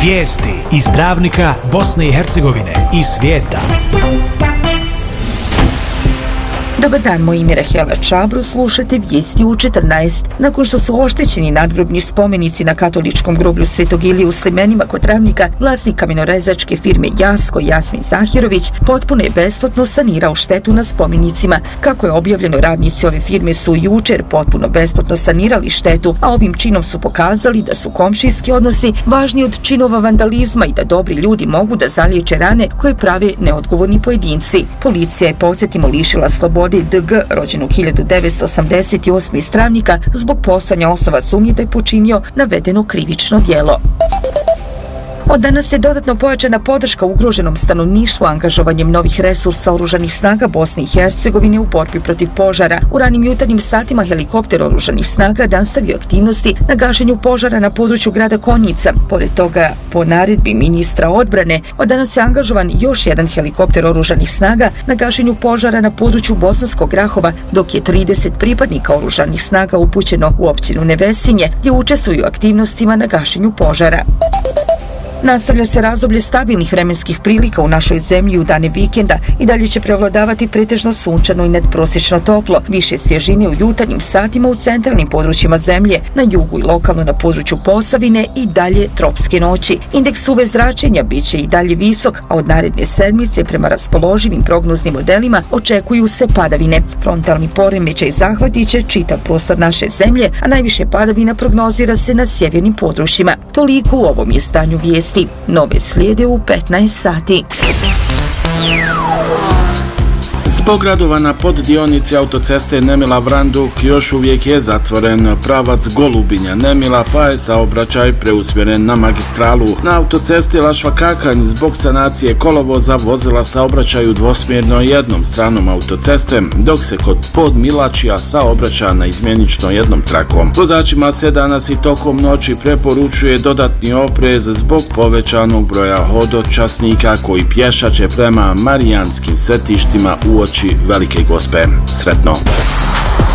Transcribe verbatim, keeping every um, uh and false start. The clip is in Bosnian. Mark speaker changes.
Speaker 1: Vijesti iz Travnika, Bosne i Hercegovine i svijeta.
Speaker 2: Dobar dan, moje ime je Rahela Čabro, slušate vijesti u četrnaest. Nakon što su oštećeni nadgrobni spomenici na katoličkom groblju Svetog Ilije u Slimenima kod Travnika, vlasnik kamenorezačke firme Jasko Jasmin Zahirović potpuno je besplatno sanirao štetu na spomenicima. Kako je objavljeno, radnici ove firme su jučer potpuno besplatno sanirali štetu, a ovim činom su pokazali da su komšijski odnosi važni od činova vandalizma i da dobri ljudi mogu da zaliječe rane koje prave neodgovorni pojedinci. Policija je, podsjetimo, lišila slobode D G, rođenog hiljadu devetsto osamdeset osme iz Travnika, zbog postojanja osnova sumnje da je počinio navedeno krivično djelo. Od danas je dodatno pojačana podrška ugroženom stanovništvu angažovanjem novih resursa oružanih snaga Bosne i Hercegovine u borbi protiv požara. U ranim jutarnjim satima helikopter oružanih snaga nastavio aktivnosti na gašenju požara na području grada Konjica. Pored toga, po naredbi ministra odbrane, od danas je angažovan još jedan helikopter oružanih snaga na gašenju požara na području Bosanskog Grahova, dok je trideset pripadnika oružanih snaga upućeno u općinu Nevesinje, gdje učestvuju aktivnostima na gašenju požara. Nastavlja se razdoblje stabilnih vremenskih prilika u našoj zemlji u dane vikenda i dalje će prevladavati pretežno sunčano i nadprosječno toplo, više svježine u jutarnjim satima u centralnim područjima zemlje, na jugu i lokalno na području Posavine i dalje tropske noći. Indeks U V zračenja bit će i dalje visok, a od naredne sedmice prema raspoloživim prognoznim modelima očekuju se padavine. Frontalni poremećaj zahvatit će čitav prostor naše zemlje, a najviše padavina prognozira se na sjevernim područjima. Toliko u ovom izdanju vijesti. Nove slijede u petnaest sati.
Speaker 3: Zbog radova na poddionici autoceste Nemila-Vranduk još uvijek je zatvoren pravac Golubinja-Nemila, pa je saobraćaj preusmjeren na magistralu. Na autocesti Lašva-Kakanj zbog sanacije kolovoza vozila saobraćaju dvosmjerno jednom stranom autoceste, dok se kod Podmilačija saobraća na izmjenično jednom trakom. Vozačima se danas i tokom noći preporučuje dodatni oprez zbog povećanog broja hodočasnika koji pješače prema marijanskim svetištima u oči Velike Gospe. Sretno!